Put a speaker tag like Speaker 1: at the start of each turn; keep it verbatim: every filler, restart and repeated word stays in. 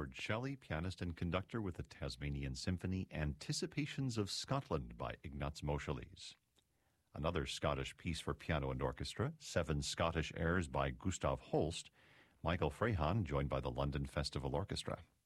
Speaker 1: Edward Shelley, pianist and conductor with the Tasmanian Symphony, Anticipations of Scotland by Ignaz Moscheles. Another Scottish piece for piano and orchestra, Seven Scottish Airs by Gustav Holst, Michael Frehan, joined by the London Festival Orchestra.